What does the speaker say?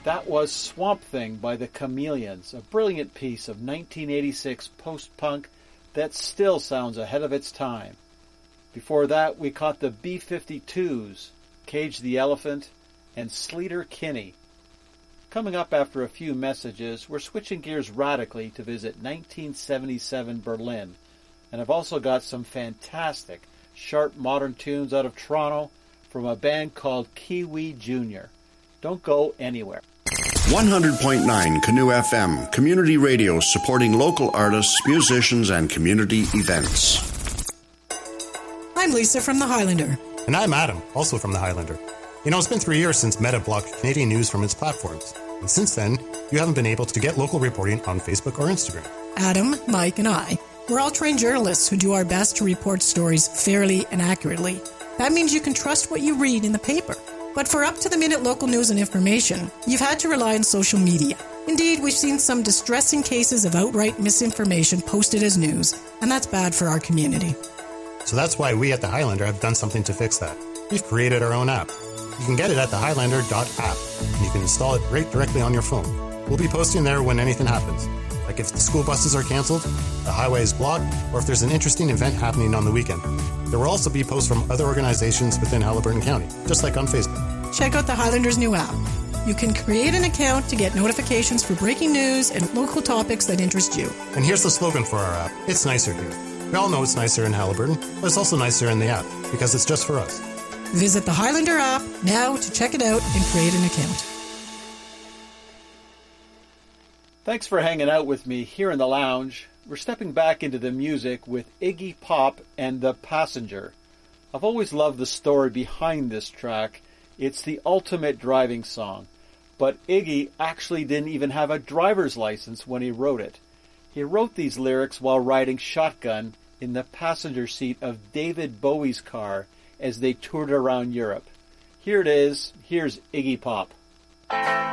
That was Swamp Thing by the Chameleons, a brilliant piece of 1986 post-punk that still sounds ahead of its time. Before that, we caught the B-52s, Cage the Elephant, and Sleater Kinney. Coming up after a few messages, we're switching gears radically to visit 1977 Berlin, and I've also got some fantastic, sharp modern tunes out of Toronto from a band called Kiwi Jr. Don't go anywhere. 100.9 Canoe FM, community radio supporting local artists, musicians, and community events. I'm Lisa from The Highlander. And I'm Adam, also from The Highlander. You know, it's been 3 years since Meta blocked Canadian news from its platforms. And since then, you haven't been able to get local reporting on Facebook or Instagram. Adam, Mike, and I, we're all trained journalists who do our best to report stories fairly and accurately. That means you can trust what you read in the paper. But for up-to-the-minute local news and information, you've had to rely on social media. Indeed, we've seen some distressing cases of outright misinformation posted as news, and that's bad for our community. So that's why we at The Highlander have done something to fix that. We've created our own app. You can get it at thehighlander.app, and you can install it right directly on your phone. We'll be posting there when anything happens, like if the school buses are cancelled, the highway is blocked, or if there's an interesting event happening on the weekend. There will also be posts from other organizations within Haliburton County, just like on Facebook. Check out the Highlander's new app. You can create an account to get notifications for breaking news and local topics that interest you. And here's the slogan for our app. It's nicer here. We all know it's nicer in Haliburton, but it's also nicer in the app, because it's just for us. Visit the Highlander app now to check it out and create an account. Thanks for hanging out with me here in the lounge. We're stepping back into the music with Iggy Pop and The Passenger. I've always loved the story behind this track. It's the ultimate driving song. But Iggy actually didn't even have a driver's license when he wrote it. He wrote these lyrics while riding shotgun in the passenger seat of David Bowie's car as they toured around Europe. Here it is. Here's Iggy Pop.